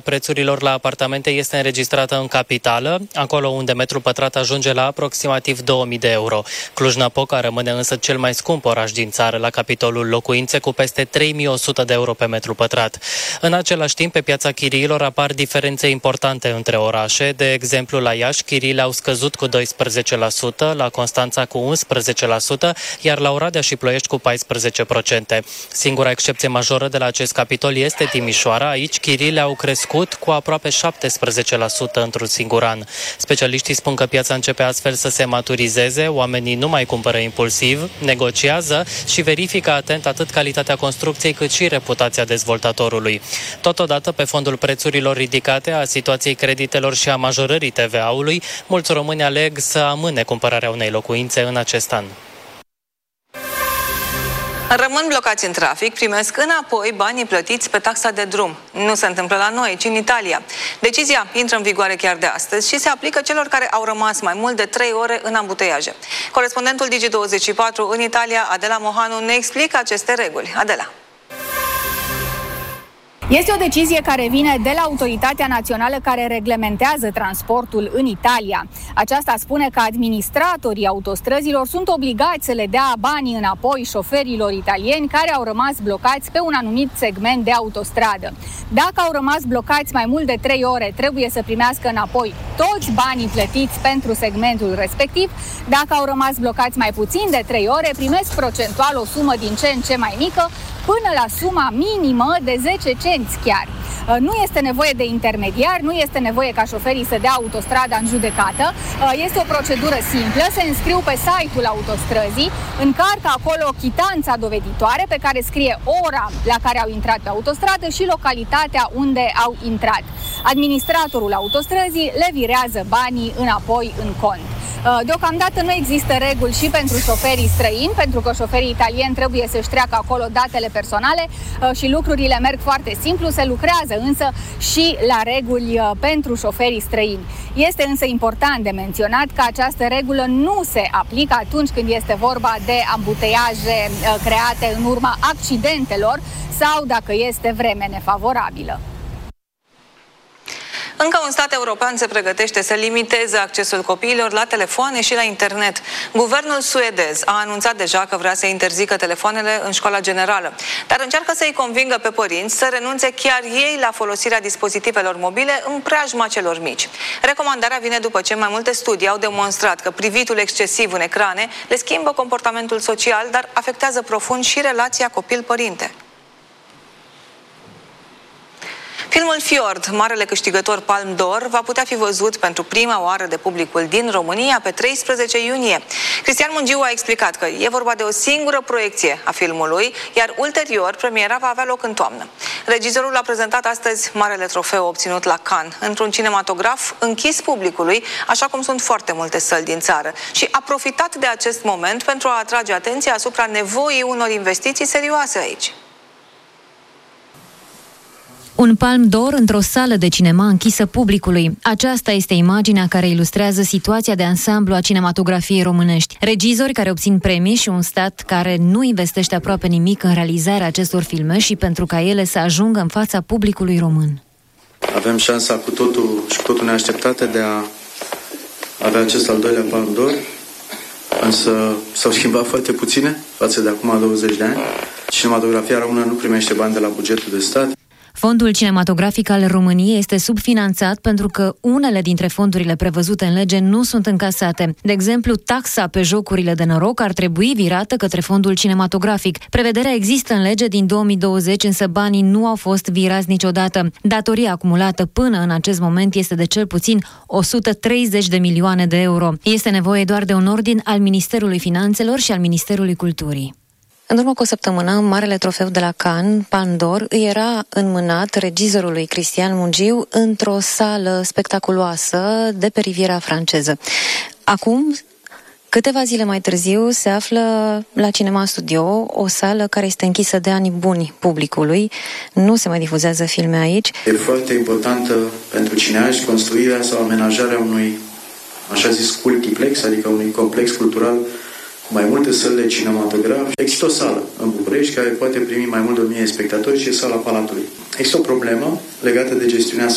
prețurilor la apartamente este înregistrată în capitală, acolo unde metru pătrat ajunge la aproximativ 2000 de euro. Cluj-Napoca rămâne însă cel mai scump oraș din țară la capitolul locuințe, cu peste 3100 de euro pe metru pătrat. În același timp, pe piața chiriilor apar diferențe importante între orașe. De exemplu, la Iași, chiriile au scăzut cu 12%, la Constanța cu 11%, iar la Oradea și Ploiești cu 14%. Singura excepție majoră de la acest capitol este Timișoara. Aici chiriile au crescut cu aproape 17% într-un singur an. Specialiștii spun că piața începe astfel să se maturizeze, oamenii nu mai cumpără impulsiv, negociază și verifică atent atât calitatea construcției cât și reputația dezvoltatorului. Totodată, pe fondul prețurilor ridicate, a situației creditelor și a majorării TVA-ului, mulți români aleg să amâne cumpărarea unei locuințe în acest an. Rămân blocați în trafic, primesc înapoi banii plătiți pe taxa de drum. Nu se întâmplă la noi, ci în Italia. Decizia intră în vigoare chiar de astăzi și se aplică celor care au rămas mai mult de 3 ore în ambuteiaje. Corespondentul Digi24 în Italia, Adela Mohanu, ne explică aceste reguli. Adela. Este o decizie care vine de la Autoritatea Națională care reglementează transportul în Italia. Aceasta spune că administratorii autostrăzilor sunt obligați să le dea banii înapoi șoferilor italieni care au rămas blocați pe un anumit segment de autostradă. Dacă au rămas blocați mai mult de 3 ore, trebuie să primească înapoi toți banii plătiți pentru segmentul respectiv. Dacă au rămas blocați mai puțin de 3 ore, primesc procentual o sumă din ce în ce mai mică, până la suma minimă de 10 cenți chiar. Nu este nevoie de intermediari, nu este nevoie ca șoferii să dea autostrada în judecată. Este o procedură simplă, se înscriu pe site-ul autostrăzii, încarcă acolo chitanța doveditoare pe care scrie ora la care au intrat pe autostradă și localitatea unde au intrat. Administratorul autostrăzii le virează banii înapoi în cont. Deocamdată nu există reguli și pentru șoferii străini, pentru că șoferii italieni trebuie să-și treacă acolo datele personale și lucrurile merg foarte simplu, se lucrează însă și la reguli pentru șoferii străini. Este însă important de menționat că această regulă nu se aplică atunci când este vorba de ambuteiaje create în urma accidentelor sau dacă este vreme nefavorabilă. Încă un stat european se pregătește să limiteze accesul copiilor la telefoane și la internet. Guvernul suedez a anunțat deja că vrea să interzică telefoanele în școala generală, dar încearcă să-i convingă pe părinți să renunțe chiar ei la folosirea dispozitivelor mobile în preajma celor mici. Recomandarea vine după ce mai multe studii au demonstrat că privitul excesiv în ecrane le schimbă comportamentul social, dar afectează profund și relația copil-părinte. Filmul Fjord, marele câștigător Palme d'Or, va putea fi văzut pentru prima oară de publicul din România pe 13 iunie. Cristian Mungiu a explicat că e vorba de o singură proiecție a filmului, iar ulterior premiera va avea loc în toamnă. Regizorul a prezentat astăzi marele trofeu obținut la Cannes, într-un cinematograf închis publicului, așa cum sunt foarte multe săli din țară, și a profitat de acest moment pentru a atrage atenția asupra nevoii unor investiții serioase aici. Un palm d'or într-o sală de cinema închisă publicului. Aceasta este imaginea care ilustrează situația de ansamblu a cinematografiei românești. Regizori care obțin premii și un stat care nu investește aproape nimic în realizarea acestor filme și pentru ca ele să ajungă în fața publicului român. Avem șansa cu totul neașteptată de a avea acest al doilea palm d'or, însă s-au schimbat foarte puține față de acum 20 de ani. Cinematografia română nu primește bani de la bugetul de stat. Fondul cinematografic al României este subfinanțat pentru că unele dintre fondurile prevăzute în lege nu sunt încasate. De exemplu, taxa pe jocurile de noroc ar trebui virată către fondul cinematografic. Prevederea există în lege din 2020, însă banii nu au fost virați niciodată. Datoria acumulată până în acest moment este de cel puțin 130 de milioane de euro. Este nevoie doar de un ordin al Ministerului Finanțelor și al Ministerului Culturii. În urmă cu o săptămână, marele trofeu de la Cannes, Palme d'Or, îi era înmânat regizorului Cristian Mungiu într-o sală spectaculoasă de pe Riviera franceză. Acum, câteva zile mai târziu, se află la Cinema Studio, o sală care este închisă de ani buni publicului. Nu se mai difuzează filme aici. E foarte importantă pentru cineași construirea sau amenajarea unui, așa zis, multiplex, adică unui complex cultural mai multe săli de cinematograf. Există o sală în București care poate primi mai mult de 1000 spectatori și e sala Palatului. Există o problemă legată de gestiunea